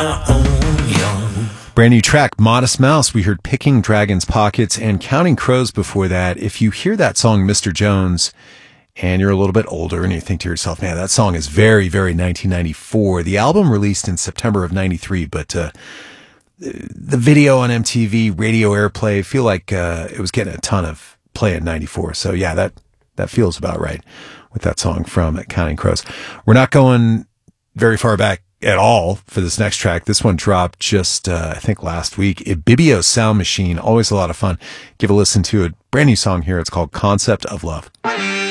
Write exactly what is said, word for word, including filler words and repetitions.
my own young. Brand new track, Modest Mouse. We heard Picking Dragon's Pockets and Counting Crows before that. If you hear that song, Mister Jones, and you're a little bit older and you think to yourself, man, that song is very, very nineteen ninety-four. The album released in September of ninety-three, but uh, the video on M T V, radio airplay, I feel like uh, it was getting a ton of play in ninety-four. So yeah, that, that feels about right with that song from Counting Crows. We're not going very far back at all for this next track. This one dropped just, uh, I think last week. Ibibio Sound Machine, always a lot of fun. Give a listen to a brand new song here. It's called Concept of Love.